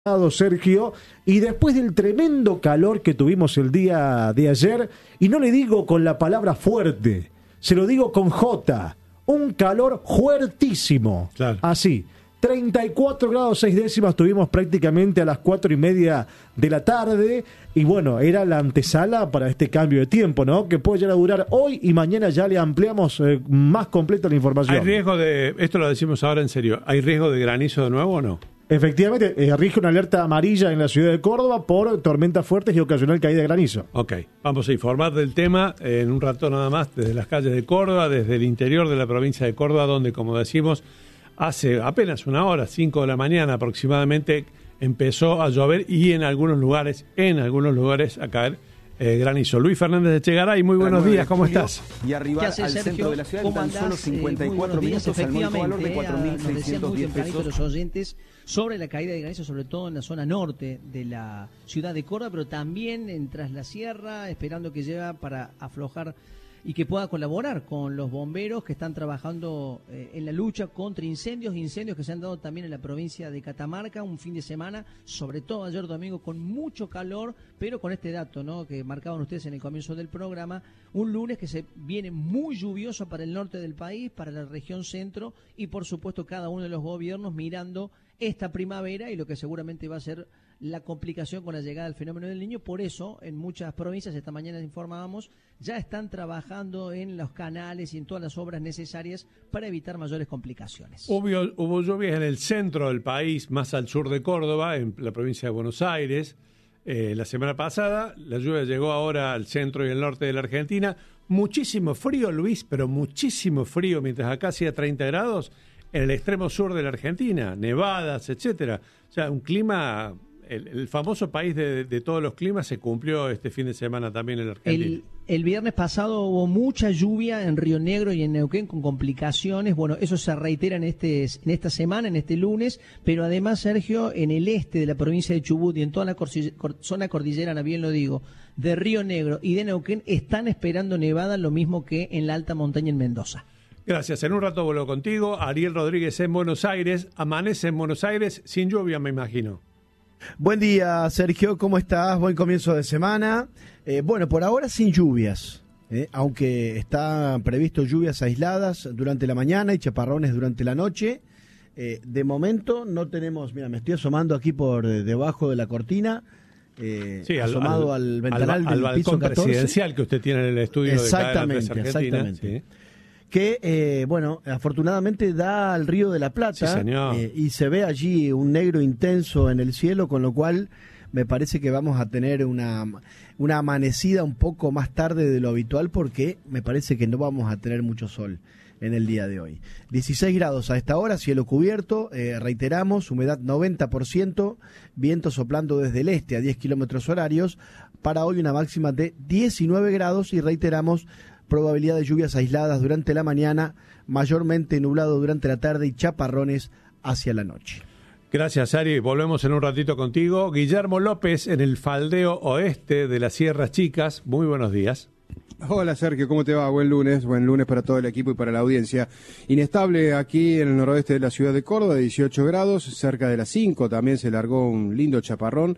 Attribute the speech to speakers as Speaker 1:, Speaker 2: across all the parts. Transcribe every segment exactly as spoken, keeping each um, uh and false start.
Speaker 1: Sergio, y después del tremendo calor que tuvimos el día de ayer, y no le digo con la palabra fuerte, se lo digo con J, un calor fuertísimo,
Speaker 2: claro.
Speaker 1: Así, treinta y cuatro grados seis décimas tuvimos prácticamente a las cuatro y media de la tarde, y bueno, era la antesala para este cambio de tiempo, ¿no? Que puede llegar a durar hoy y mañana ya le ampliamos eh, más completa la información.
Speaker 2: ¿Hay riesgo de, esto lo decimos ahora en serio, ¿hay riesgo de granizo de nuevo o no?
Speaker 1: Efectivamente, eh, rige una alerta amarilla en la ciudad de Córdoba por tormentas fuertes y ocasional caída de granizo.
Speaker 2: Ok, vamos a informar del tema en un rato nada más desde las calles de Córdoba, desde el interior de la provincia de Córdoba, donde, como decimos, hace apenas una hora, cinco de la mañana aproximadamente, empezó a llover y en algunos lugares, en algunos lugares a caer eh, granizo. Luis Fernández de Echegaray, muy buenos días, ¿cómo estás?
Speaker 3: Y arribar al
Speaker 4: Sergio?
Speaker 3: centro de la ciudad en tan
Speaker 4: andás?
Speaker 3: solo cincuenta y cuatro
Speaker 4: eh,
Speaker 3: minutos al módico valor de
Speaker 4: eh,
Speaker 3: cuatro mil seiscientos diez pesos.
Speaker 4: Los oyentes sobre la caída de granizo, sobre todo en la zona norte de la ciudad de Córdoba, pero también en Tras la Sierra, esperando que llegue para aflojar y que pueda colaborar con los bomberos que están trabajando eh, en la lucha contra incendios, incendios que se han dado también en la provincia de Catamarca, un fin de semana, sobre todo ayer domingo, con mucho calor, pero con este dato, ¿no?, que marcaban ustedes en el comienzo del programa, un lunes que se viene muy lluvioso para el norte del país, para la región centro, y por supuesto cada uno de los gobiernos mirando esta primavera y lo que seguramente va a ser la complicación con la llegada del fenómeno del Niño. Por eso, en muchas provincias, esta mañana informábamos, ya están trabajando en los canales y en todas las obras necesarias para evitar mayores complicaciones.
Speaker 2: Hubo, hubo lluvias en el centro del país, más al sur de Córdoba, en la provincia de Buenos Aires, eh, la semana pasada. La lluvia llegó ahora al centro y el norte de la Argentina. Muchísimo frío, Luis, pero muchísimo frío, mientras acá hacía treinta grados, en el extremo sur de la Argentina, nevadas, etcétera. O sea, un clima... El, el famoso país de, de todos los climas se cumplió este fin de semana también en la Argentina.
Speaker 4: El, el viernes pasado hubo mucha lluvia en Río Negro y en Neuquén con complicaciones. Bueno, eso se reitera en, este, en esta semana, en este lunes, pero además, Sergio, en el este de la provincia de Chubut y en toda la corci- cor- zona cordillerana, bien lo digo, de Río Negro y de Neuquén, están esperando nevada, lo mismo que en la alta montaña en Mendoza.
Speaker 2: Gracias. En un rato vuelvo contigo. Ariel Rodríguez en Buenos Aires. Amanece en Buenos Aires sin lluvia, me imagino.
Speaker 5: Buen día, Sergio, ¿cómo estás? Buen comienzo de semana. Eh, bueno, por ahora sin lluvias, eh, aunque están previsto lluvias aisladas durante la mañana y chaparrones durante la noche. Eh, de momento no tenemos, mira, me estoy asomando aquí por eh, debajo de la cortina, eh,
Speaker 2: sí, al,
Speaker 5: asomado
Speaker 2: al,
Speaker 5: al ventanal
Speaker 2: al,
Speaker 5: del
Speaker 2: al
Speaker 5: piso
Speaker 2: balcón
Speaker 5: catorce.
Speaker 2: Presidencial que usted tiene en el estudio
Speaker 5: Exactamente,
Speaker 2: de Cadena tres Argentina.
Speaker 5: exactamente.
Speaker 2: ¿Sí?
Speaker 5: Que, eh, bueno, afortunadamente da al Río de la Plata,
Speaker 2: sí, señor.
Speaker 5: Eh, y se ve allí un negro intenso en el cielo, con lo cual me parece que vamos a tener una, una amanecida un poco más tarde de lo habitual, porque me parece que no vamos a tener mucho sol en el día de hoy. dieciséis grados a esta hora, cielo cubierto, eh, reiteramos, humedad noventa por ciento, viento soplando desde el este a diez kilómetros horarios, para hoy una máxima de diecinueve grados y reiteramos, probabilidad de lluvias aisladas durante la mañana, mayormente nublado durante la tarde y chaparrones hacia la noche.
Speaker 2: Gracias, Ari. Volvemos en un ratito contigo. Guillermo López en el faldeo oeste de las Sierras Chicas. Muy buenos días.
Speaker 6: Hola, Sergio, ¿cómo te va? Buen lunes, buen lunes para todo el equipo y para la audiencia. Inestable aquí en el noroeste de la ciudad de Córdoba, dieciocho grados, cerca de las cinco también se largó un lindo chaparrón,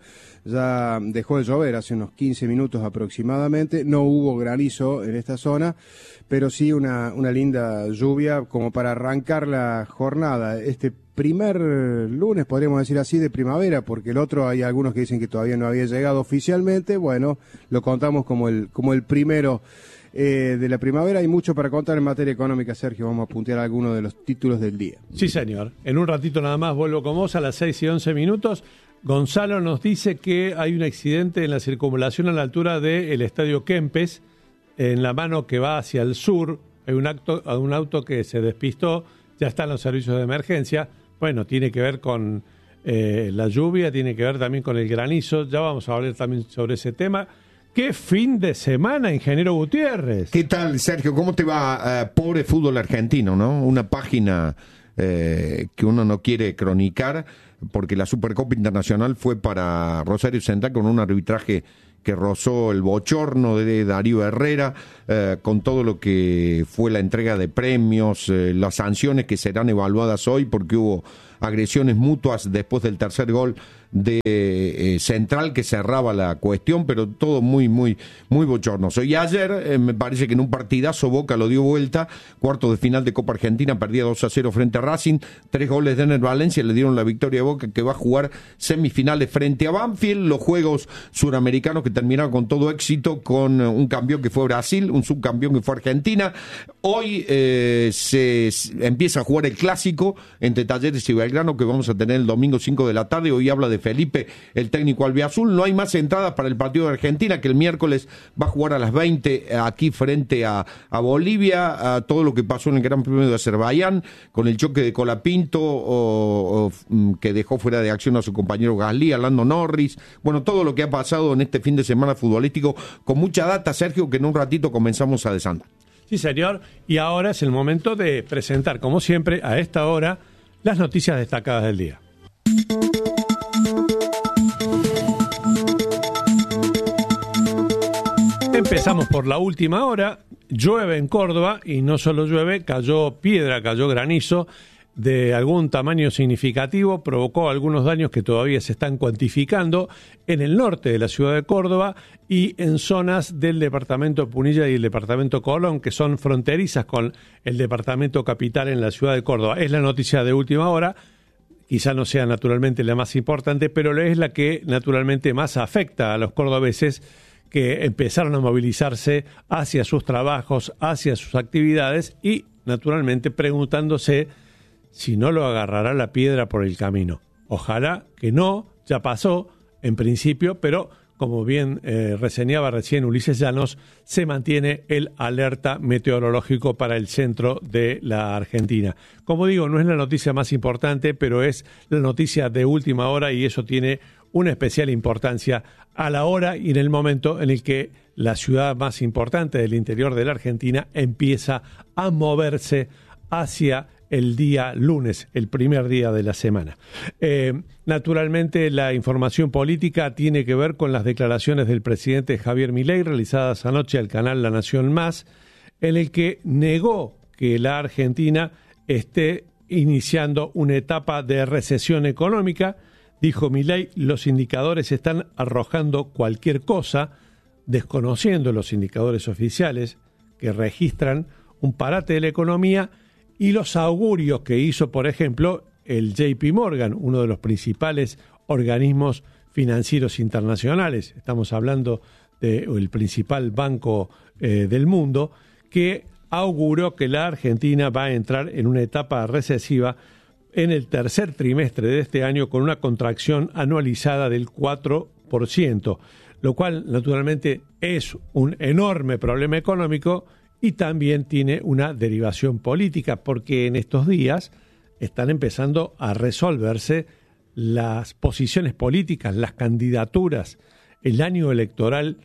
Speaker 6: ya dejó de llover hace unos quince minutos aproximadamente, no hubo granizo en esta zona, pero sí una, una linda lluvia como para arrancar la jornada. Este primer lunes, podríamos decir así, de primavera, porque el otro hay algunos que dicen que todavía no había llegado oficialmente. Bueno, lo contamos como el como el primero eh, de la primavera. Hay mucho para contar en materia económica, Sergio. Vamos a puntear algunos de los títulos del día.
Speaker 2: Sí, señor. En un ratito nada más vuelvo con vos a las seis y once minutos. Gonzalo nos dice que hay un accidente en la circunvalación a la altura del Estadio Kempes, en la mano que va hacia el sur. Hay un, acto, un auto que se despistó, ya están los servicios de emergencia. Bueno, tiene que ver con eh, la lluvia, tiene que ver también con el granizo. Ya vamos a hablar también sobre ese tema. ¡Qué fin de semana, ingeniero Gutiérrez!
Speaker 7: ¿Qué tal, Sergio? ¿Cómo te va? Uh, pobre fútbol argentino, ¿no? Una página eh, que uno no quiere cronicar, porque la Supercopa Internacional fue para Rosario Central con un arbitraje que rozó el bochorno de Darío Herrera, eh, con todo lo que fue la entrega de premios, eh, las sanciones que serán evaluadas hoy, porque hubo agresiones mutuas después del tercer gol de eh, Central que cerraba la cuestión, pero todo muy, muy, muy bochornoso. Y ayer eh, me parece que en un partidazo Boca lo dio vuelta, cuarto de final de Copa Argentina, perdía dos a cero frente a Racing, tres goles de Ener Valencia le dieron la victoria a Boca, que va a jugar semifinales frente a Banfield, los juegos suramericanos que terminaron con todo éxito, con un campeón que fue Brasil, un subcampeón que fue Argentina. Hoy eh, se, se empieza a jugar el clásico entre Talleres y Belgrano, que vamos a tener el domingo cinco de la tarde. Hoy habla de Felipe, el técnico albiazul. No hay más entradas para el partido de Argentina, que el miércoles va a jugar a las veinte aquí frente a, a Bolivia. A todo lo que pasó en el Gran Premio de Azerbaiyán, con el choque de Colapinto, o, o, que dejó fuera de acción a su compañero Gasly, a Lando Norris. Bueno, todo lo que ha pasado en este fin de semana futbolístico, con mucha data, Sergio, que en un ratito comenzamos a desandar.
Speaker 2: Sí, señor. Y ahora es el momento de presentar, como siempre, a esta hora, las noticias destacadas del día. Empezamos por la última hora. Llueve en Córdoba, y no solo llueve, cayó piedra, cayó granizo de algún tamaño significativo, provocó algunos daños que todavía se están cuantificando en el norte de la ciudad de Córdoba y en zonas del departamento Punilla y el departamento Colón, que son fronterizas con el departamento capital en la ciudad de Córdoba. Es la noticia de última hora, quizá no sea naturalmente la más importante, pero es la que naturalmente más afecta a los cordobeses, que empezaron a movilizarse hacia sus trabajos, hacia sus actividades y naturalmente preguntándose si no lo agarrará la piedra por el camino. Ojalá que no, ya pasó en principio, pero como bien eh, reseñaba recién Ulises Llanos, se mantiene el alerta meteorológico para el centro de la Argentina. Como digo, no es la noticia más importante, pero es la noticia de última hora, y eso tiene una especial importancia a la hora y en el momento en el que la ciudad más importante del interior de la Argentina empieza a moverse hacia el día lunes, el primer día de la semana. Eh, naturalmente, la información política tiene que ver con las declaraciones del presidente Javier Milei realizadas anoche al canal La Nación Más, en el que negó que la Argentina esté iniciando una etapa de recesión económica. Dijo Milei, los indicadores están arrojando cualquier cosa, desconociendo los indicadores oficiales que registran un parate de la economía y los augurios que hizo, por ejemplo, el J P Morgan, uno de los principales organismos financieros internacionales. Estamos hablando del principal banco eh, del mundo, que auguró que la Argentina va a entrar en una etapa recesiva en el tercer trimestre de este año, con una contracción anualizada del cuatro por ciento, lo cual naturalmente es un enorme problema económico y también tiene una derivación política, porque en estos días están empezando a resolverse las posiciones políticas, las candidaturas, el año electoral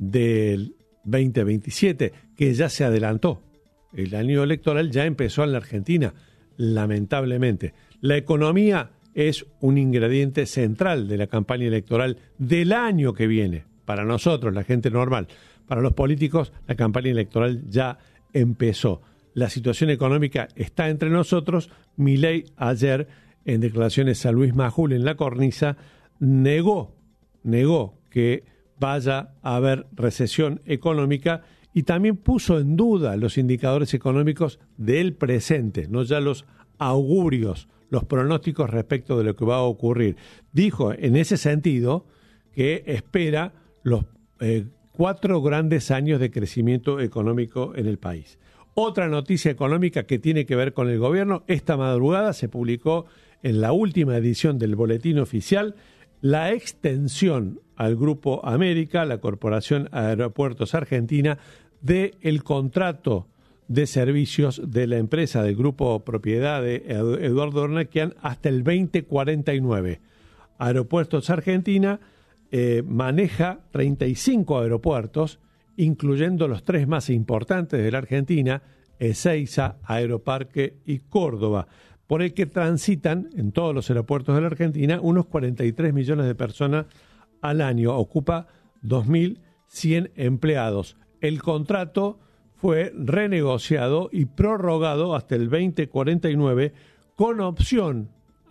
Speaker 2: del veinte veintisiete, que ya se adelantó. El año electoral ya empezó en la Argentina, lamentablemente. La economía es un ingrediente central de la campaña electoral del año que viene, para nosotros, la gente normal. Para los políticos, la campaña electoral ya empezó. La situación económica está entre nosotros. Milei ayer, en declaraciones a Luis Majul en La Cornisa, negó, negó que vaya a haber recesión económica y también puso en duda los indicadores económicos del presente, no ya los augurios, los pronósticos respecto de lo que va a ocurrir. Dijo en ese sentido que espera los eh, cuatro grandes años de crecimiento económico en el país. Otra noticia económica que tiene que ver con el gobierno: esta madrugada se publicó en la última edición del Boletín Oficial la extensión al Grupo América, la Corporación Aeropuertos Argentina, del contrato de servicios de la empresa del Grupo Propiedad de Eduardo Ornequian hasta el veinte cuarenta y nueve. Aeropuertos Argentina eh, maneja treinta y cinco aeropuertos, incluyendo los tres más importantes de la Argentina, Ezeiza, Aeroparque y Córdoba, por el que transitan en todos los aeropuertos de la Argentina unos cuarenta y tres millones de personas al año. Ocupa dos mil cien empleados. El contrato fue renegociado y prorrogado hasta el veinte cuarenta y nueve, con opción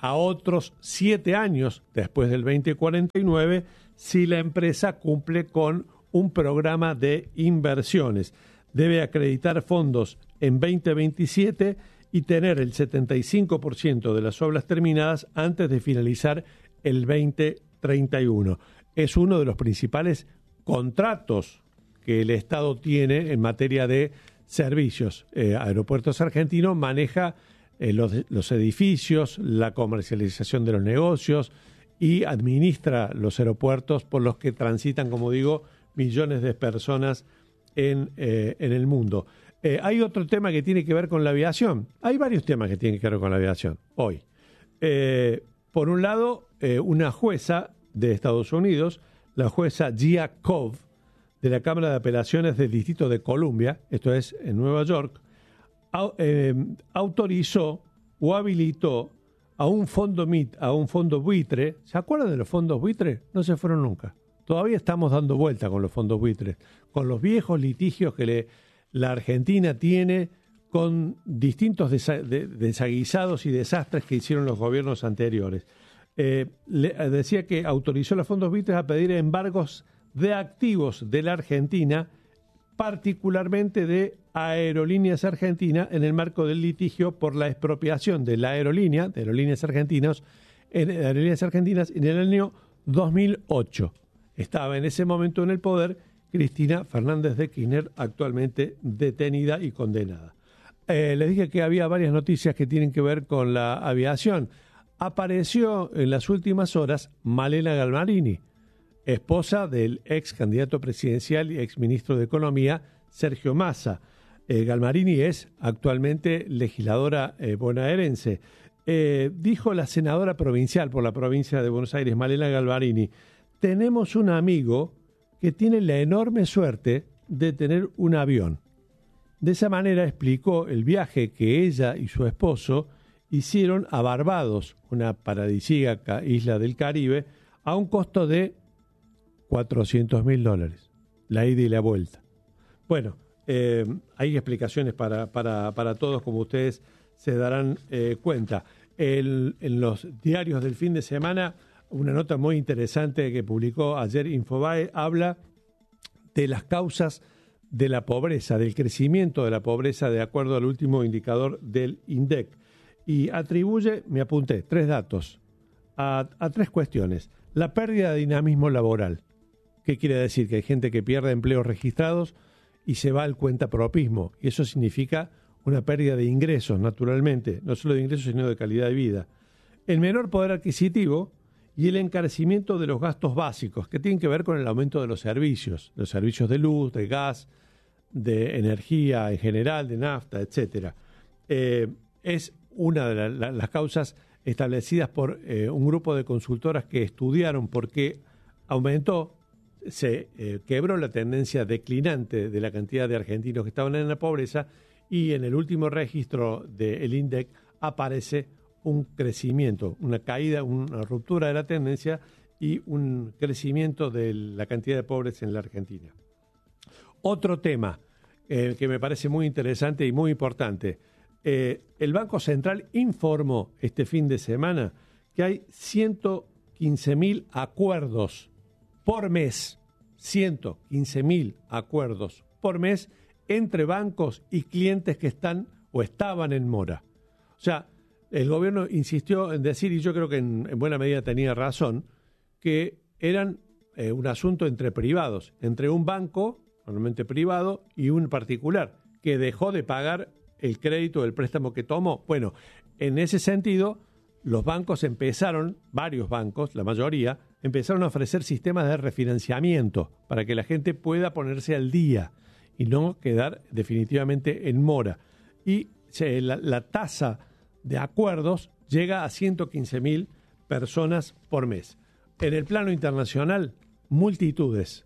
Speaker 2: a otros siete años después del veinte cuarenta y nueve si la empresa cumple con un programa de inversiones. Debe acreditar fondos en veinte veintisiete y tener el setenta y cinco por ciento de las obras terminadas antes de finalizar el veinte treinta y uno. Es uno de los principales contratos que el Estado tiene en materia de servicios. Eh, Aeropuertos Argentinos maneja eh, los, los edificios, la comercialización de los negocios y administra los aeropuertos por los que transitan, como digo, millones de personas en, eh, en el mundo. Eh, hay otro tema que tiene que ver con la aviación. Hay varios temas que tienen que ver con la aviación hoy. Eh, por un lado, eh, una jueza de Estados Unidos, la jueza Gia Cove, de la Cámara de Apelaciones del Distrito de Columbia, esto es en Nueva York, au, eh, autorizó o habilitó a un fondo M I T, a un fondo buitre. ¿Se acuerdan de los fondos buitres? No se fueron nunca. Todavía estamos dando vuelta con los fondos buitres, con los viejos litigios que le, la Argentina tiene con distintos desa, de, desaguisados y desastres que hicieron los gobiernos anteriores. Eh, le, decía que autorizó a los fondos buitres a pedir embargos de activos de la Argentina, particularmente de Aerolíneas Argentinas, en el marco del litigio por la expropiación de la aerolínea, de Aerolíneas Argentinas, en, Aerolíneas Argentinas en el año dos mil ocho. Estaba en ese momento en el poder Cristina Fernández de Kirchner, actualmente detenida y condenada. Eh, les dije que había varias noticias que tienen que ver con la aviación. Apareció en las últimas horas Malena Galmarini, esposa del ex candidato presidencial y ex ministro de Economía, Sergio Massa. Eh, Galmarini es actualmente legisladora eh, bonaerense. Eh, dijo la senadora provincial por la provincia de Buenos Aires, Malena Galmarini: tenemos un amigo que tiene la enorme suerte de tener un avión. De esa manera explicó el viaje que ella y su esposo hicieron a Barbados, una paradisíaca isla del Caribe, a un costo de cuatrocientos mil dólares, la ida y la vuelta. Bueno, eh, hay explicaciones para, para, para todos, como ustedes se darán eh, cuenta. El, en los diarios del fin de semana, una nota muy interesante que publicó ayer Infobae habla de las causas de la pobreza, del crecimiento de la pobreza de acuerdo al último indicador del INDEC. Y atribuye, me apunté, tres datos a, a tres cuestiones. La pérdida de dinamismo laboral. ¿Qué quiere decir? Que hay gente que pierde empleos registrados y se va al cuentapropismo. Y eso significa una pérdida de ingresos, naturalmente. No solo de ingresos, sino de calidad de vida. El menor poder adquisitivo y el encarecimiento de los gastos básicos, que tienen que ver con el aumento de los servicios. Los servicios de luz, de gas, de energía en general, de nafta, etcétera. Eh, es una de la, la, las causas establecidas por eh, un grupo de consultoras que estudiaron por qué aumentó, se eh, quebró la tendencia declinante de la cantidad de argentinos que estaban en la pobreza, y en el último registro del INDEC aparece un crecimiento, una caída, una ruptura de la tendencia y un crecimiento de la cantidad de pobres en la Argentina. Otro tema eh, que me parece muy interesante y muy importante. Eh, el Banco Central informó este fin de semana que hay ciento quince mil acuerdos por mes, ciento quince mil acuerdos por mes entre bancos y clientes que están o estaban en mora. O sea, el gobierno insistió en decir, y yo creo que en, en buena medida tenía razón, que eran eh, un asunto entre privados, entre un banco, normalmente privado, y un particular, que dejó de pagar el crédito, el préstamo que tomó. Bueno, en ese sentido, los bancos empezaron, varios bancos, la mayoría, empezaron a ofrecer sistemas de refinanciamiento para que la gente pueda ponerse al día y no quedar definitivamente en mora. Y se, la, la tasa de acuerdos llega a ciento quince mil personas por mes. En el plano internacional, multitudes,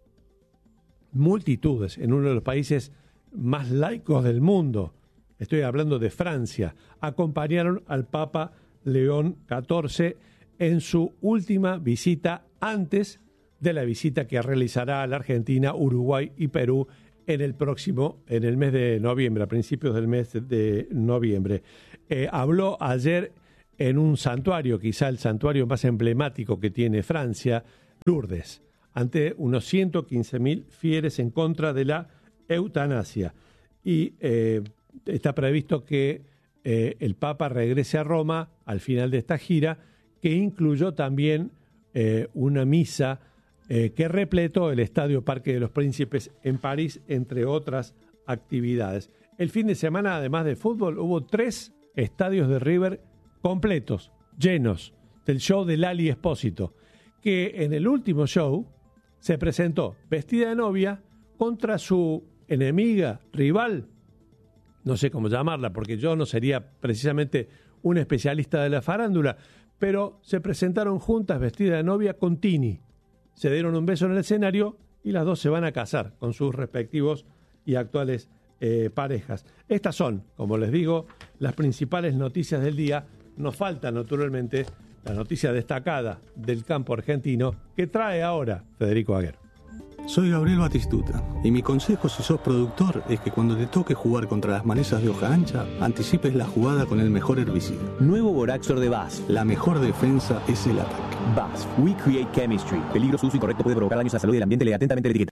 Speaker 2: multitudes, en uno de los países más laicos del mundo, estoy hablando de Francia, acompañaron al Papa León catorce en su última visita antes de la visita que realizará a la Argentina, Uruguay y Perú en el próximo, en el mes de noviembre, a principios del mes de noviembre. Eh, habló ayer en un santuario, quizá el santuario más emblemático que tiene Francia, Lourdes, ante unos ciento quince mil fieles en contra de la eutanasia. Y eh, está previsto que eh, el Papa regrese a Roma al final de esta gira, que incluyó también eh, una misa eh, que repletó el Estadio Parque de los Príncipes en París, entre otras actividades. El fin de semana, además de fútbol, hubo tres estadios de River completos, llenos, del show de Lali Espósito, que en el último show se presentó vestida de novia contra su enemiga, rival, no sé cómo llamarla, porque yo no sería precisamente un especialista de la farándula, pero se presentaron juntas vestidas de novia con Tini. Se dieron un beso en el escenario y las dos se van a casar con sus respectivos y actuales eh, parejas. Estas son, como les digo, las principales noticias del día. Nos falta, naturalmente, la noticia destacada del campo argentino que trae ahora Federico Aguer.
Speaker 8: Soy Gabriel Batistuta y mi consejo si sos productor es que cuando te toque jugar contra las malezas de hoja ancha, anticipes la jugada con el mejor herbicida.
Speaker 3: Nuevo Boraxor de B A S F.
Speaker 8: La mejor defensa es el ataque.
Speaker 3: B A S F. We create chemistry. Peligro, su uso incorrecto puede provocar daños a la salud y al ambiente. Lee atentamente la etiqueta.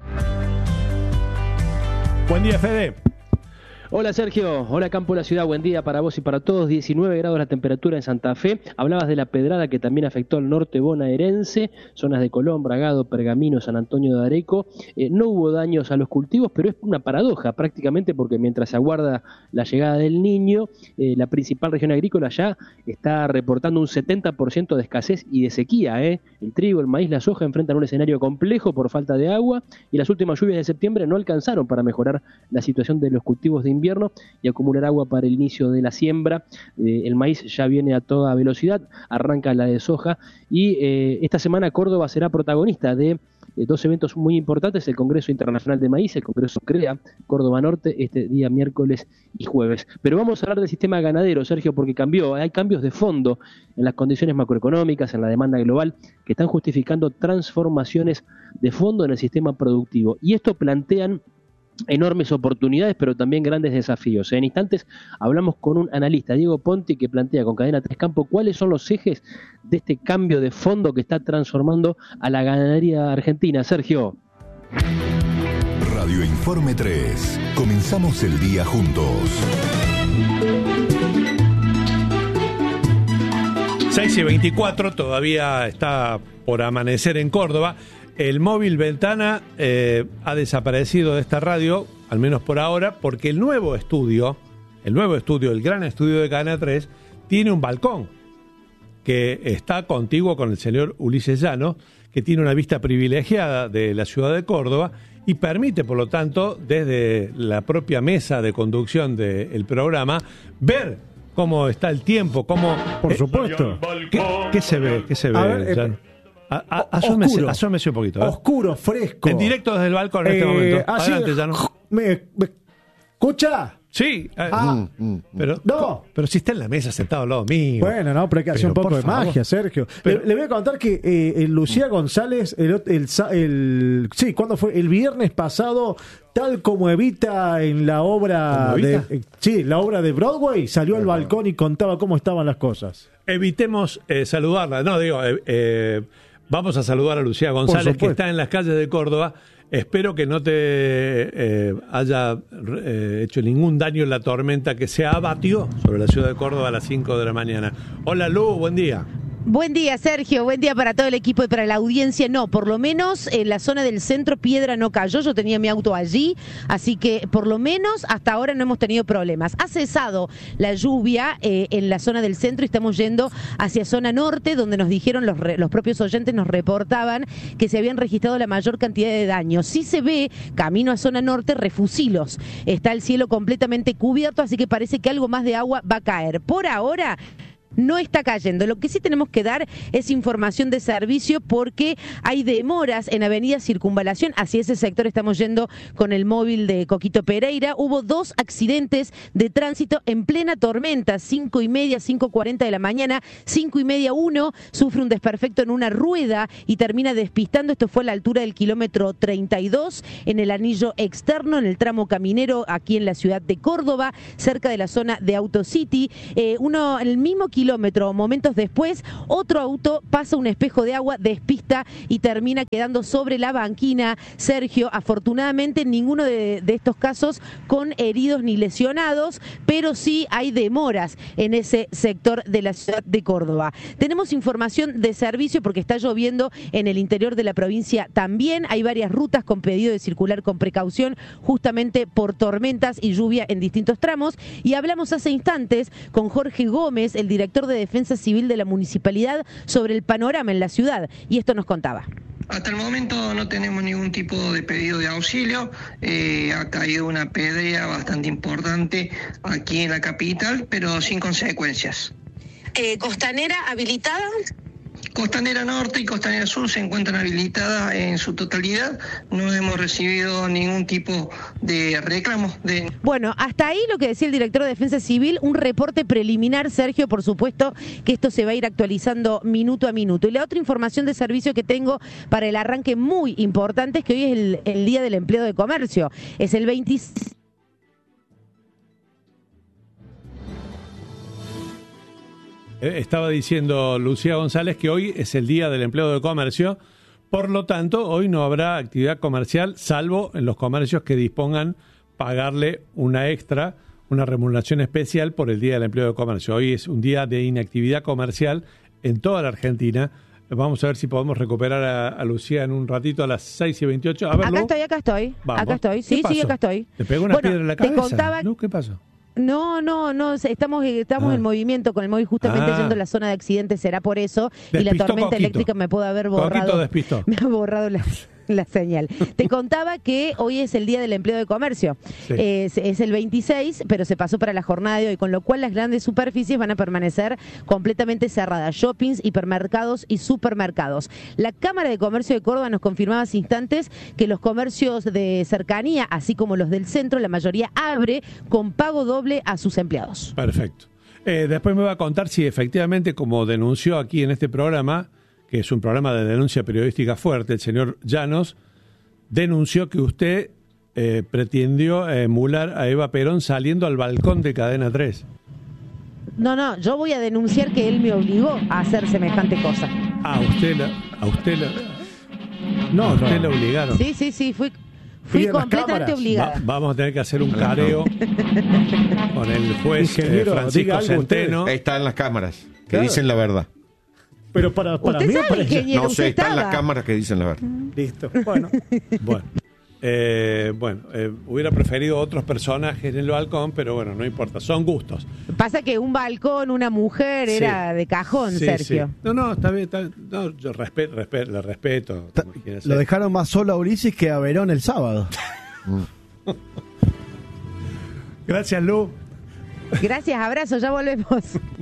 Speaker 2: Buen día, Fede.
Speaker 9: Hola Sergio, hola Campo de la Ciudad, buen día para vos y para todos. diecinueve grados la temperatura en Santa Fe. Hablabas de la pedrada que también afectó al norte bonaerense, zonas de Colón, Bragado, Pergamino, San Antonio de Areco. Eh, no hubo daños a los cultivos, pero es una paradoja prácticamente porque mientras se aguarda la llegada del Niño, eh, la principal región agrícola ya está reportando un setenta por ciento de escasez y de sequía. ¿eh? El trigo, el maíz, la soja enfrentan un escenario complejo por falta de agua y las últimas lluvias de septiembre no alcanzaron para mejorar la situación de los cultivos de invierno y acumular agua para el inicio de la siembra. Eh, el maíz ya viene a toda velocidad, arranca la de soja y eh, esta semana Córdoba será protagonista de eh, dos eventos muy importantes: el Congreso Internacional de Maíz, el Congreso CREA, Córdoba Norte, este día miércoles y jueves. Pero vamos a hablar del sistema ganadero, Sergio, porque cambió, hay cambios de fondo en las condiciones macroeconómicas, en la demanda global, que están justificando transformaciones de fondo en el sistema productivo. Y esto plantean enormes oportunidades, pero también grandes desafíos. En instantes hablamos con un analista, Diego Ponti, que plantea con Cadena Tres Campo cuáles son los ejes de este cambio de fondo que está transformando a la ganadería argentina. Sergio.
Speaker 10: Radio Informe tres. Comenzamos el día juntos.
Speaker 2: seis y veinticuatro, todavía está por amanecer en Córdoba. El móvil Ventana eh, ha desaparecido de esta radio, al menos por ahora, porque el nuevo estudio, el nuevo estudio, el gran estudio de Cadena tres, tiene un balcón que está contiguo con el señor Ulises Llano, que tiene una vista privilegiada de la ciudad de Córdoba y permite, por lo tanto, desde la propia mesa de conducción del programa, ver cómo está el tiempo, cómo...
Speaker 1: Por
Speaker 2: eh,
Speaker 1: supuesto.
Speaker 2: ¿Qué, qué se ve? ¿Qué se ve,
Speaker 1: A ver,
Speaker 2: Llano?
Speaker 1: eh,
Speaker 2: A, a, asómese,
Speaker 1: oscuro.
Speaker 2: asómese un poquito. ¿eh?
Speaker 1: Oscuro, fresco.
Speaker 2: En directo desde el balcón en este
Speaker 1: Eh,
Speaker 2: momento.
Speaker 1: así,
Speaker 2: Adelante, Llano.
Speaker 1: ¿Me, me escucha?
Speaker 2: Sí. eh,
Speaker 1: Ah,
Speaker 2: pero,
Speaker 1: no.
Speaker 2: pero si está en la mesa sentado al lado mío.
Speaker 1: Bueno, no, pero hay que hacer
Speaker 2: Pero,
Speaker 1: un poco
Speaker 2: por
Speaker 1: de
Speaker 2: favor.
Speaker 1: magia, Sergio.
Speaker 2: Pero-
Speaker 1: le, le voy a contar que eh, el Lucía González, el, el, sa- el- sí, ¿cuándo fue? El viernes pasado, tal como Evita en la obra
Speaker 2: ¿Como
Speaker 1: de,
Speaker 2: Evita?
Speaker 1: eh, sí, la obra de Broadway, salió al balcón y contaba cómo estaban las cosas.
Speaker 2: Evitemos eh, saludarla. No, digo, eh, eh, vamos a saludar a Lucía González, que
Speaker 1: supuesto.
Speaker 2: está en las calles de Córdoba. Espero que no te eh, haya eh, hecho ningún daño en la tormenta que se abatió sobre la ciudad de Córdoba a las cinco de la mañana. Hola, Lu, buen día.
Speaker 11: Buen día, Sergio. Buen día para todo el equipo y para la audiencia. No, por lo menos en la zona del centro piedra no cayó. Yo tenía mi auto allí, así que por lo menos hasta ahora no hemos tenido problemas. Ha cesado la lluvia eh, en la zona del centro y estamos yendo hacia zona norte, donde nos dijeron los, re- los propios oyentes, nos reportaban que se habían registrado la mayor cantidad de daños. Sí se ve, camino a zona norte, refusilos. Está el cielo completamente cubierto, así que parece que algo más de agua va a caer. Por ahora no está cayendo. Lo que sí tenemos que dar es información de servicio porque hay demoras en Avenida Circunvalación. Hacia ese sector estamos yendo con el móvil de Coquito Pereira. Hubo dos accidentes de tránsito en plena tormenta, cinco y media, cinco cuarenta de la mañana, cinco y media, uno sufre un desperfecto en una rueda y termina despistando. Esto fue a la altura del kilómetro treinta y dos, en el anillo externo, en el tramo caminero, aquí en la ciudad de Córdoba, cerca de la zona de AutoCity. Eh, uno, en el mismo kilómetro kilómetro. Momentos después, otro auto pasa un espejo de agua, despista y termina quedando sobre la banquina. Sergio, afortunadamente ninguno de, de estos casos con heridos ni lesionados, pero sí hay demoras en ese sector de la ciudad de Córdoba. Tenemos información de servicio porque está lloviendo en el interior de la provincia también. Hay varias rutas con pedido de circular con precaución justamente por tormentas y lluvia en distintos tramos. Y hablamos hace instantes con Jorge Gómez, el director de Defensa Civil de la Municipalidad, sobre el panorama en la ciudad. Y esto nos contaba.
Speaker 12: Hasta el momento no tenemos ningún tipo de pedido de auxilio. Eh, ha caído una pedrea bastante importante aquí en la capital, pero sin consecuencias.
Speaker 13: Eh, ¿Costanera habilitada?
Speaker 12: Costanera Norte y Costanera Sur se encuentran habilitadas en su totalidad. No hemos recibido ningún tipo de reclamo. De...
Speaker 11: Bueno, hasta ahí lo que decía el director de Defensa Civil, un reporte preliminar, Sergio, por supuesto que esto se va a ir actualizando minuto a minuto. Y la otra información de servicio que tengo para el arranque muy importante es que hoy es el, el Día del Empleado de Comercio. Es el veintiséis.
Speaker 2: Estaba diciendo Lucía González que hoy es el Día del Empleado de Comercio, por lo tanto, hoy no habrá actividad comercial, salvo en los comercios que dispongan pagarle una extra, una remuneración especial por el Día del Empleado de Comercio. Hoy es un día de inactividad comercial en toda la Argentina. Vamos a ver si podemos recuperar a, a Lucía en un ratito a las seis y veintiocho. A ver,
Speaker 11: acá
Speaker 2: Lu.
Speaker 11: estoy, acá estoy.
Speaker 2: Vamos.
Speaker 11: Acá estoy. Sí, sí, acá estoy.
Speaker 2: ¿Te pegó una
Speaker 11: bueno,
Speaker 2: piedra en la cabeza?
Speaker 11: Te contaba...
Speaker 2: Lu, ¿qué pasó?
Speaker 11: No, no, no, estamos estamos
Speaker 2: Ah.
Speaker 11: en movimiento con el móvil justamente
Speaker 2: Ah.
Speaker 11: yendo a la zona de accidentes, será por eso, y la
Speaker 2: Despistó
Speaker 11: tormenta
Speaker 2: Coquito.
Speaker 11: eléctrica me puede haber
Speaker 2: Coquito
Speaker 11: borrado.
Speaker 2: despistó.
Speaker 11: Me ha borrado la, la señal. Te contaba que hoy es el Día del Empleo de Comercio.
Speaker 2: Sí.
Speaker 11: Es, es el veintiséis, pero se pasó para la jornada de hoy, con lo cual las grandes superficies van a permanecer completamente cerradas. Shoppings, hipermercados y supermercados. La Cámara de Comercio de Córdoba nos confirmaba hace instantes que los comercios de cercanía, así como los del centro, la mayoría abre con pago doble a sus empleados.
Speaker 2: Perfecto. Eh, después me va a contar si efectivamente, como denunció aquí en este programa, que es un programa de denuncia periodística fuerte, el señor Llanos denunció que usted eh, pretendió emular a Eva Perón saliendo al balcón de Cadena tres.
Speaker 11: No, no, yo voy a denunciar que él me obligó a hacer semejante cosa.
Speaker 2: Ah, a usted la, a usted la, no, a usted la obligaron.
Speaker 11: Sí, sí, sí, fui, fui
Speaker 1: Piden las
Speaker 11: completamente
Speaker 1: cámaras.
Speaker 11: obligada.
Speaker 2: Va- vamos a tener que hacer un careo con el juez eh,
Speaker 1: Ingeniero, diga
Speaker 2: Francisco
Speaker 1: algo
Speaker 2: Centeno.
Speaker 7: Ahí están las cámaras, que
Speaker 1: Claro.
Speaker 7: dicen la verdad.
Speaker 1: Pero para, para
Speaker 11: Usted
Speaker 1: mí o
Speaker 11: sabe,
Speaker 1: para ella.
Speaker 11: ingeniero,
Speaker 7: No
Speaker 11: usted
Speaker 7: sé, están
Speaker 11: estaba.
Speaker 7: las cámaras que dicen la verdad.
Speaker 1: Listo. Bueno,
Speaker 2: Bueno, eh, bueno eh, hubiera preferido otros personajes en el balcón, pero bueno, no importa, son gustos.
Speaker 11: Pasa que un balcón, una mujer,
Speaker 2: Sí.
Speaker 11: era de cajón,
Speaker 2: Sí,
Speaker 11: Sergio.
Speaker 2: sí. No, no, está bien, está bien. No, yo respeto, respeto, le respeto.
Speaker 5: Ta-
Speaker 2: como quiera
Speaker 5: Lo
Speaker 2: ser.
Speaker 5: dejaron más solo a Ulises que a Verón el sábado.
Speaker 2: Gracias, Lu.
Speaker 11: Gracias, abrazo, ya volvemos.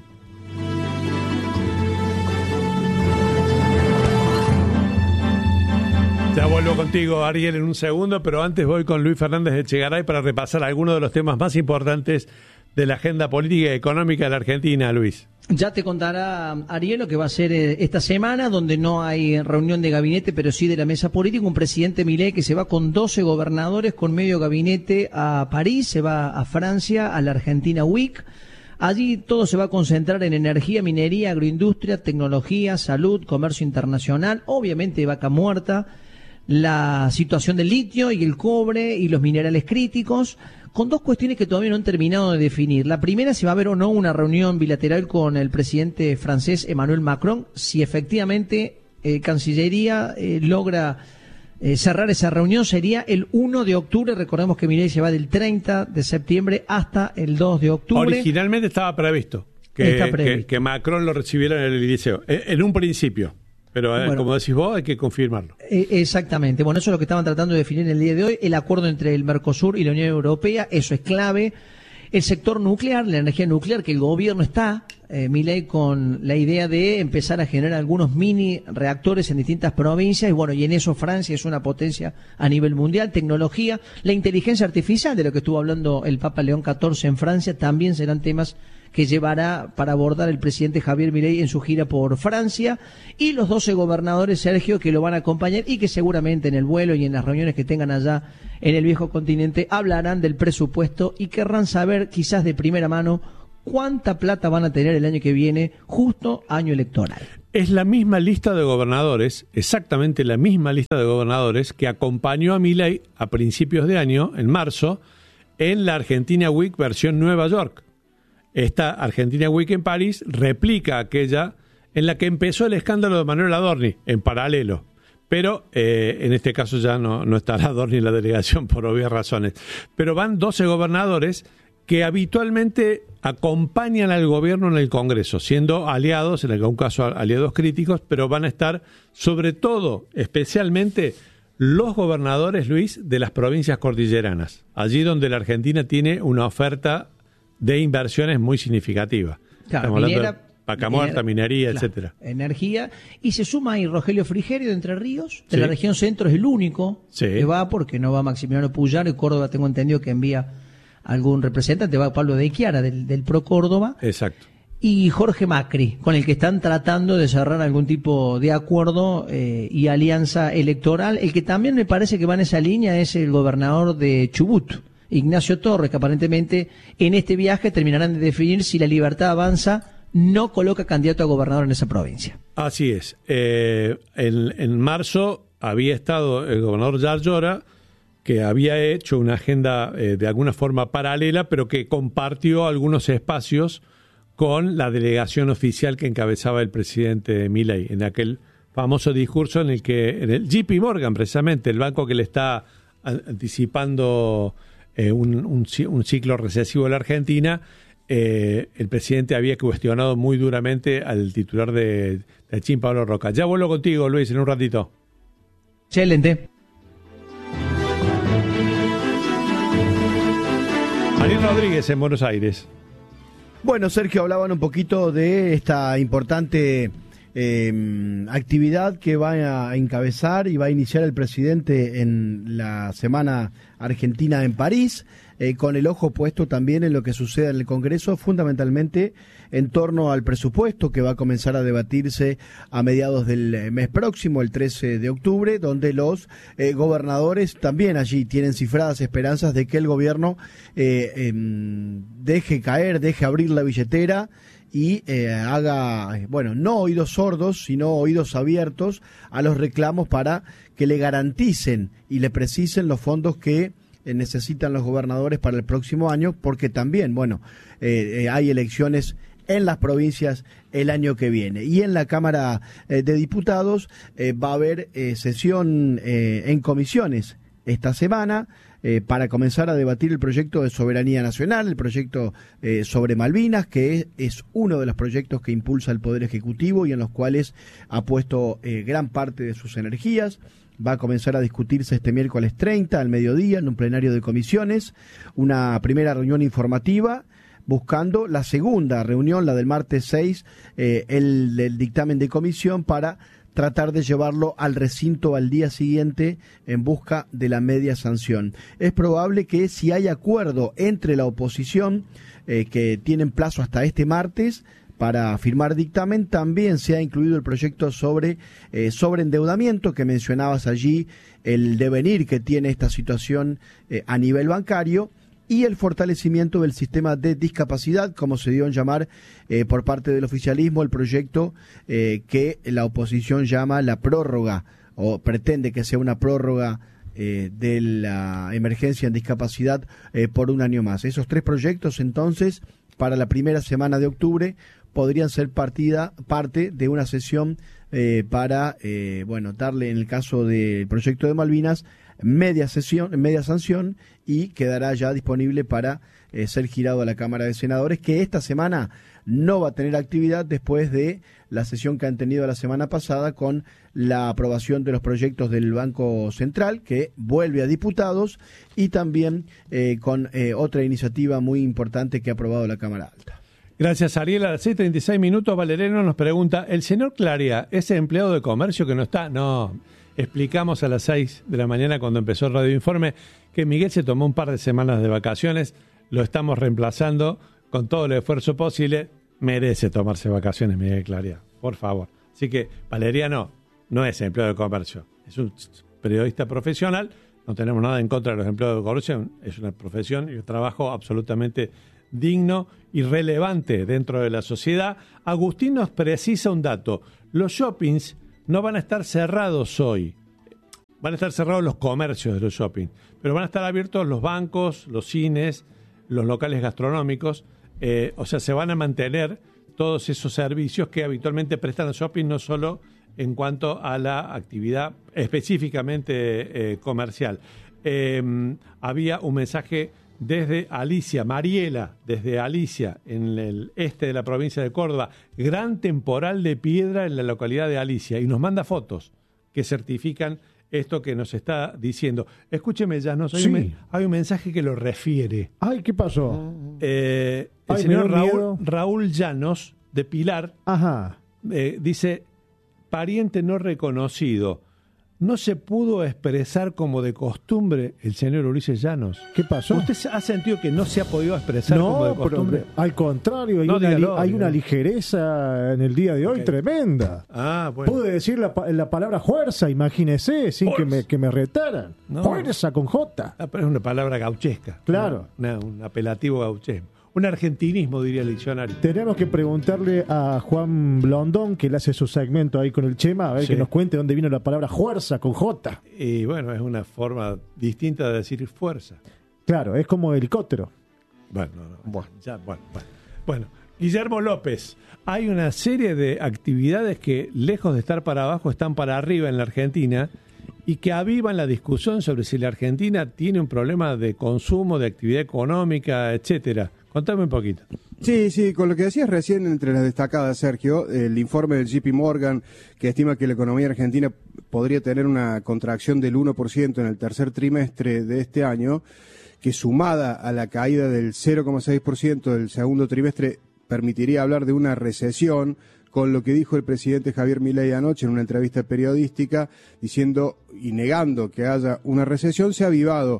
Speaker 2: Ya vuelvo contigo, Ariel, en un segundo, pero antes voy con Luis Fernández de Echegaray para repasar algunos de los temas más importantes de la agenda política y económica de la Argentina, Luis.
Speaker 4: Ya te contará Ariel lo que va a ser eh, esta semana, donde no hay reunión de gabinete, pero sí de la mesa política. Un presidente Milei que se va con doce gobernadores, con medio gabinete a París, se va a Francia, a la Argentina Week. Allí todo se va a concentrar en energía, minería, agroindustria, tecnología, salud, comercio internacional, obviamente vaca muerta, la situación del litio y el cobre y los minerales críticos, con dos cuestiones que todavía no han terminado de definir. La primera, si va a haber o no una reunión bilateral con el presidente francés Emmanuel Macron, si efectivamente eh, Cancillería eh, logra eh, cerrar esa reunión, sería el uno de octubre. Recordemos que Milei se va del treinta de septiembre hasta el dos de octubre.
Speaker 2: Originalmente estaba previsto que,
Speaker 4: Está previsto.
Speaker 2: que, que Macron lo recibiera en el Liceo, en, en un principio. Pero eh,
Speaker 4: Bueno.
Speaker 2: como decís vos, hay que confirmarlo.
Speaker 4: Eh, exactamente. Bueno, eso es lo que estaban tratando de definir el día de hoy. El acuerdo entre el Mercosur y la Unión Europea, eso es clave. El sector nuclear, la energía nuclear, que el gobierno está, eh, Milei, con la idea de empezar a generar algunos mini reactores en distintas provincias. Y bueno, y en eso Francia es una potencia a nivel mundial. Tecnología, la inteligencia artificial, de lo que estuvo hablando el Papa León catorce en Francia, también serán temas que llevará para abordar el presidente Javier Milei en su gira por Francia, y los doce gobernadores, Sergio, que lo van a acompañar y que seguramente en el vuelo y en las reuniones que tengan allá en el viejo continente hablarán del presupuesto y querrán saber quizás de primera mano cuánta plata van a tener el año que viene, justo año electoral.
Speaker 2: Es la misma lista de gobernadores, exactamente la misma lista de gobernadores que acompañó a Milei a principios de año, en marzo, en la Argentina Week versión Nueva York. Esta Argentina Week en París replica aquella en la que empezó el escándalo de Manuel Adorni, en paralelo. Pero eh, en este caso ya no, no estará Adorni en la delegación por obvias razones. Pero van doce gobernadores que habitualmente acompañan al gobierno en el Congreso, siendo aliados, en algún caso aliados críticos, pero van a estar sobre todo, especialmente, los gobernadores, Luis, de las provincias cordilleranas, allí donde la Argentina tiene una oferta de inversiones muy significativa.
Speaker 4: Claro,
Speaker 2: Estamos hablando
Speaker 4: minera,
Speaker 2: de Vaca Muerta, minería,
Speaker 4: claro,
Speaker 2: etcétera.
Speaker 4: Energía. Y se suma ahí Rogelio Frigerio de Entre Ríos, de
Speaker 2: Sí.
Speaker 4: la región centro, es el único
Speaker 2: Sí.
Speaker 4: que va, porque no va Maximiliano Puyaro, y Córdoba tengo entendido que envía algún representante, va Pablo de Chiara del, del Pro Córdoba.
Speaker 2: Exacto.
Speaker 4: Y Jorge Macri, con el que están tratando de cerrar algún tipo de acuerdo eh, y alianza electoral. El que también me parece que va en esa línea es el gobernador de Chubut, Ignacio Torres, que aparentemente en este viaje terminarán de definir si La Libertad Avanza no coloca candidato a gobernador en esa provincia.
Speaker 2: Así es. Eh, en, en marzo había estado el gobernador Yarlora, que había hecho una agenda eh, de alguna forma paralela, pero que compartió algunos espacios con la delegación oficial que encabezaba el presidente Milei, en aquel famoso discurso en el que, en el J P Morgan precisamente, el banco que le está anticipando eh, un, un, un ciclo recesivo a la Argentina, eh, el presidente había cuestionado muy duramente al titular de, de Chin, Pablo Roca. Ya vuelvo contigo, Luis, en un ratito.
Speaker 4: Excelente.
Speaker 2: Ariel Rodríguez en Buenos Aires.
Speaker 5: Bueno, Sergio, hablaban un poquito de esta importante eh, actividad que va a encabezar y va a iniciar el presidente en la Semana Argentina en París, eh, con el ojo puesto también en lo que suceda en el Congreso, fundamentalmente en torno al presupuesto que va a comenzar a debatirse a mediados del mes próximo, el trece de octubre, donde los eh, gobernadores también allí tienen cifradas esperanzas de que el gobierno eh, eh, deje caer, deje abrir la billetera y eh, haga, bueno, no oídos sordos, sino oídos abiertos a los reclamos para que le garanticen y le precisen los fondos que eh, necesitan los gobernadores para el próximo año, porque también, bueno, eh, eh, hay elecciones en las provincias el año que viene. Y en la Cámara eh, de Diputados eh, va a haber eh, sesión eh, en comisiones esta semana eh, para comenzar a debatir el proyecto de soberanía nacional, el proyecto eh, sobre Malvinas, que es, es uno de los proyectos que impulsa el Poder Ejecutivo y en los cuales ha puesto eh, gran parte de sus energías. Va a comenzar a discutirse este miércoles treinta al mediodía en un plenario de comisiones, una primera reunión informativa, buscando la segunda reunión, la del martes seis, eh, el, el dictamen de comisión para tratar de llevarlo al recinto al día siguiente en busca de la media sanción. Es probable que si hay acuerdo entre la oposición, eh, que tienen plazo hasta este martes para firmar dictamen, también se ha incluido el proyecto sobre eh, sobreendeudamiento que mencionabas allí, el devenir que tiene esta situación eh, a nivel bancario, y el fortalecimiento del sistema de discapacidad, como se dio en llamar eh, por parte del oficialismo, el proyecto eh, que la oposición llama la prórroga, o pretende que sea una prórroga eh, de la emergencia en discapacidad eh, por un año más. Esos tres proyectos, entonces, para la primera semana de octubre, podrían ser partida, parte de una sesión eh, para, eh, bueno, darle, en el caso del proyecto de Malvinas, media sesión, media sanción, y quedará ya disponible para eh, ser girado a la Cámara de Senadores, que esta semana no va a tener actividad después de la sesión que han tenido la semana pasada con la aprobación de los proyectos del Banco Central, que vuelve a diputados, y también eh, con eh, otra iniciativa muy importante que ha aprobado la Cámara Alta.
Speaker 2: Gracias, Ariel. A las seis treinta y seis minutos, Valeriano nos pregunta, ¿el señor Claria es empleado de comercio que no está? No. Explicamos a las seis de la mañana, cuando empezó el Radio Informe, que Miguel se tomó un par de semanas de vacaciones. Lo estamos reemplazando con todo el esfuerzo posible. Merece tomarse vacaciones, Miguel Claria, por favor. Así que Valeriano no es empleado de comercio, es un periodista profesional. No tenemos nada en contra de los empleados de comercio, es una profesión y un trabajo absolutamente digno y relevante dentro de la sociedad. Agustín nos precisa un dato. Los shoppings no van a estar cerrados hoy. Van a estar cerrados los comercios de los shoppings, pero van a estar abiertos los bancos, los cines, los locales gastronómicos. Eh, o sea, se van a mantener todos esos servicios que habitualmente prestan los shopping, no solo en cuanto a la actividad específicamente eh, comercial. Eh, había un mensaje desde Alicia, Mariela, desde Alicia, en el este de la provincia de Córdoba, gran temporal de piedra en la localidad de Alicia, y nos manda fotos que certifican esto que nos está diciendo. Escúcheme, Llanos, hay, sí. un, hay un mensaje que lo refiere.
Speaker 1: Ay, ¿qué pasó?
Speaker 2: Eh, el
Speaker 1: Ay,
Speaker 2: señor Raúl, Raúl Llanos, de Pilar,
Speaker 1: Ajá.
Speaker 2: Eh, dice, pariente no reconocido. No se pudo expresar como de costumbre el señor Ulises Llanos.
Speaker 1: ¿Qué pasó?
Speaker 2: ¿Usted ha sentido que no se ha podido expresar
Speaker 1: no,
Speaker 2: como de costumbre?
Speaker 1: Pero, al contrario, hay,
Speaker 2: no,
Speaker 1: una,
Speaker 2: dígalo,
Speaker 1: hay
Speaker 2: dígalo.
Speaker 1: una ligereza en el día de hoy okay. tremenda.
Speaker 2: Ah, bueno.
Speaker 1: Pude decir la, la palabra fuerza, imagínese, sin que me, que me retaran. No. Fuerza con J.
Speaker 2: Ah, pero es una palabra gauchesca.
Speaker 1: Claro.
Speaker 2: Una, un apelativo gauchesco. Un argentinismo, diría el diccionario.
Speaker 1: Tenemos que preguntarle a Juan Blondón, que le hace su segmento ahí con el Chema, a ver sí. que nos cuente dónde vino la palabra fuerza con J.
Speaker 2: Y bueno, es una forma distinta de decir fuerza.
Speaker 1: Claro, es como helicóptero.
Speaker 2: Bueno, no, no, bueno. Ya, bueno, bueno. Bueno, Guillermo López, hay una serie de actividades que, lejos de estar para abajo, están para arriba en la Argentina y que avivan la discusión sobre si la Argentina tiene un problema de consumo, de actividad económica, etcétera. Contame un poquito.
Speaker 6: Sí, sí, con lo que decías recién entre las destacadas, Sergio, el informe del J P Morgan que estima que la economía argentina podría tener una contracción del uno por ciento en el tercer trimestre de este año, que sumada a la caída del cero coma seis por ciento del segundo trimestre permitiría hablar de una recesión, con lo que dijo el presidente Javier Milei anoche en una entrevista periodística, diciendo y negando que haya una recesión. Se ha avivado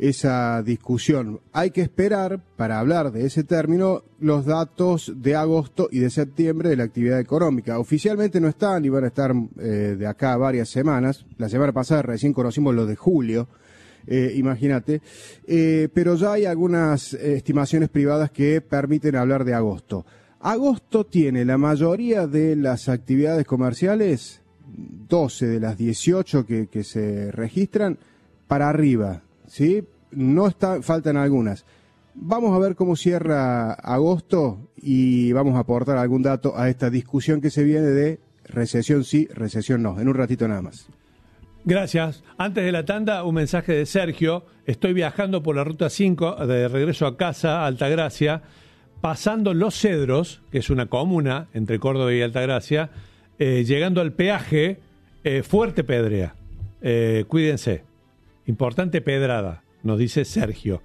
Speaker 6: esa discusión. Hay que esperar, para hablar de ese término, los datos de agosto y de septiembre de la actividad económica. Oficialmente no están y van a estar eh, de acá a varias semanas. La semana pasada recién conocimos los de julio. Eh, imagínate, eh, pero ya hay algunas eh, estimaciones privadas que permiten hablar de agosto. Agosto tiene la mayoría de las actividades comerciales, doce de las dieciocho que, que se registran, para arriba, ¿sí? No está, faltan algunas. Vamos a ver cómo cierra agosto y vamos a aportar algún dato a esta discusión que se viene de recesión sí, recesión no, en un ratito nada más.
Speaker 2: Gracias. Antes de la tanda, un mensaje de Sergio. Estoy viajando por la ruta cinco de regreso a casa, Altagracia, pasando Los Cedros, que es una comuna entre Córdoba y Altagracia, eh, llegando al peaje, eh, fuerte pedrea. Eh, cuídense. Importante pedrada, nos dice Sergio.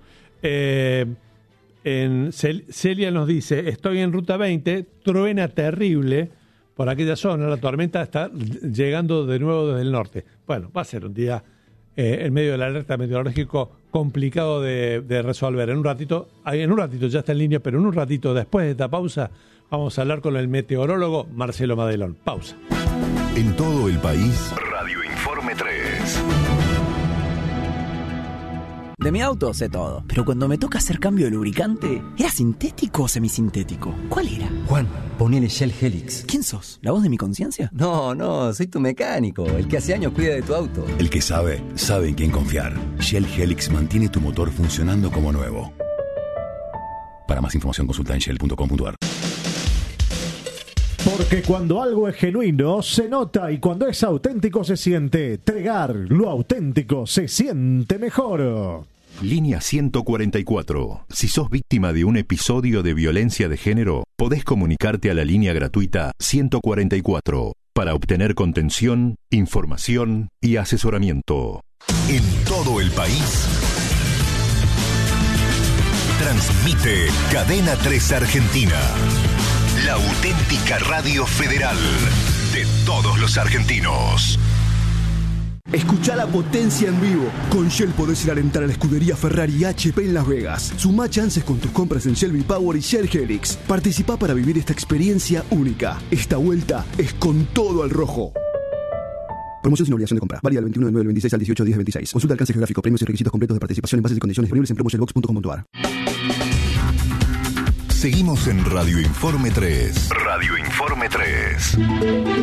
Speaker 2: Eh, en Cel- Celia nos dice, estoy en ruta veinte, truena terrible por aquella zona, la tormenta está llegando de nuevo desde el norte. Bueno, va a ser un día eh, en medio del alerta meteorológico complicado de, de resolver. En un ratito, en un ratito ya está en línea, pero en un ratito después de esta pausa vamos a hablar con el meteorólogo Marcelo Madelón. Pausa.
Speaker 10: En todo el país, Radio Informe tres.
Speaker 14: De mi auto sé todo, pero cuando me toca hacer cambio de lubricante, ¿era sintético o semisintético? ¿Cuál era?
Speaker 15: Juan, ponele Shell Helix.
Speaker 14: ¿Quién sos? ¿La voz de mi conciencia?
Speaker 15: No, no, soy tu mecánico, el que hace años cuida de tu auto.
Speaker 10: El que sabe, sabe en quién confiar. Shell Helix mantiene tu motor funcionando como nuevo. Para más información consulta en shell punto com punto a r.
Speaker 1: Porque cuando algo es genuino, se nota, y cuando es auténtico, se siente. Tregar, lo auténtico, se siente mejor.
Speaker 10: Línea ciento cuarenta y cuatro. Si sos víctima de un episodio de violencia de género, podés comunicarte a la línea gratuita ciento cuarenta y cuatro para obtener contención, información y asesoramiento. En todo el país, transmite Cadena tres Argentina. La auténtica radio federal de todos los argentinos.
Speaker 16: Escucha la potencia en vivo. Con Shell podés ir a alentar a la escudería Ferrari H P en Las Vegas. Sumá chances con tus compras en Shell V-Power y Shell Helix. Participá para vivir esta experiencia única. Esta vuelta es con todo al rojo. Promoción sin obligación de compra. Válida del veintiuno de nueve del veintiséis al dieciocho de diez del veintiséis. Consulta alcance geográfico, premios y requisitos completos de participación en bases y condiciones disponibles en promoshellbox punto com punto a r.
Speaker 10: Seguimos en Radio Informe tres. Radio Informe tres.